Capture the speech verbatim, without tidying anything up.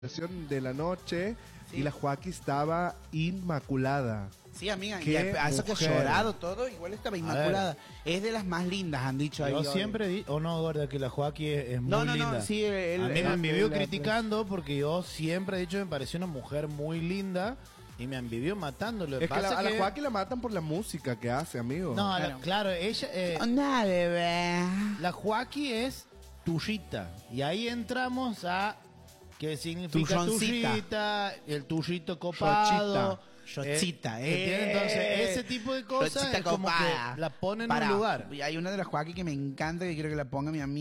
de la noche, sí. Y la Joaquín estaba inmaculada. Sí, amiga, Qué y a eso que ha mujer. llorado todo, igual estaba inmaculada. Es de las más lindas, han dicho ahí. Yo hoy. siempre di, o no, gorda, que la Joaquín es, es muy No, no, linda. no, sí, él, a mí él- me han vivido él- criticando porque yo siempre he dicho que me pareció una mujer muy linda y me han vivido matando. Lo que Es que pasa la- a la que- Joaquín la matan por la música que hace, amigo. No, Claro. la- claro, ella... eh, Onda, bebé. la Joaquín es tuyita. Y ahí entramos a... ¿Qué significa Turroncita. tuyita? El tuyito copado. Yochita, eh, eh. ¿entiendes? Entonces, ese tipo de cosas Yochita es como copada. que la ponen en Pará, un lugar. y hay una de las Joaquín que me encanta, que quiero que la ponga mi amiga.